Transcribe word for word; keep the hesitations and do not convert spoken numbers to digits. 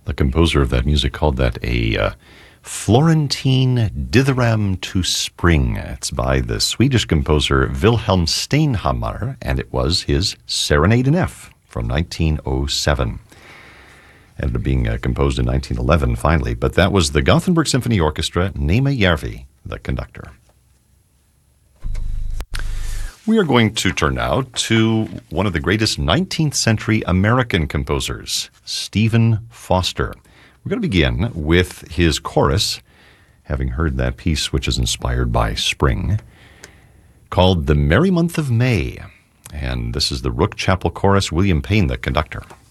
The composer of that music called that a uh, Florentine Dithyramb to Spring. It's by the Swedish composer Wilhelm Steinhammar, and it was his Serenade in F from nineteen oh seven. Ended up being uh, composed in nineteen eleven, finally, but that was the Gothenburg Symphony Orchestra, Nema Järvi, the conductor. We are going to turn now to one of the greatest nineteenth century American composers, Stephen Foster. We're going to begin with his chorus, having heard that piece which is inspired by spring, called The Merry Month of May. And this is the Rook Chapel Chorus, William Payne, the conductor.